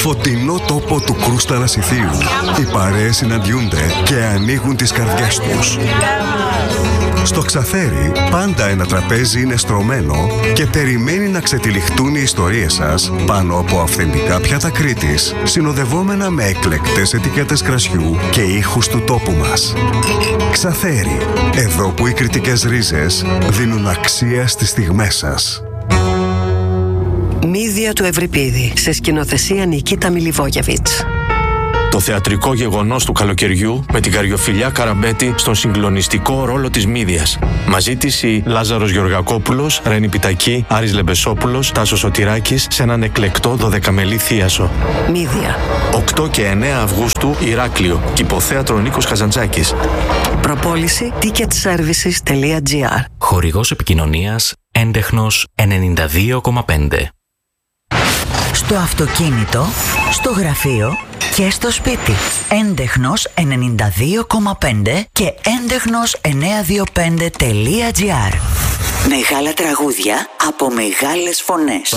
φωτεινό τόπο του Κρούστα Ανασιθίου, οι παρέες συναντιούνται και ανοίγουν τις καρδιές τους. Στο Ξαφέρι πάντα ένα τραπέζι είναι στρωμένο και περιμένει να ξετυλιχτούν οι ιστορίες σας πάνω από αυθεντικά πιάτα Κρήτης, συνοδευόμενα με εκλεκτές ετικέτες κρασιού και ήχους του τόπου μας. Ξαφέρι, εδώ που οι κρητικές ρίζες δίνουν αξία στις στιγμές σας. Μύδια του Ευρυπίδη, σε σκηνοθεσία Νικίτα Μιλιβόγεβιτς. Το θεατρικό γεγονός του καλοκαιριού με την Καριοφιλιά Καραμπέτη στον συγκλονιστικό ρόλο της Μύδιας. Μαζί της η Λάζαρος Γεωργακόπουλος, Ρένη Πιτακή, Άρης Λεμπεσόπουλος, Τάσος Σωτηράκης σε έναν εκλεκτό 12μελή θίασο. Μύδια. 8 και 9 Αυγούστου Ηράκλειο. Κηποθέατρο Νίκος Χαζαντζάκης. Προπόληση ticketservices.gr. Χορηγός επικοινωνίας Έντεχνος 92,5. Στο αυτοκίνητο, στο γραφείο και στο σπίτι. Έντεχνος 92,5 και έντεχνος 925.gr. Μεγάλα τραγούδια από μεγάλες φωνές.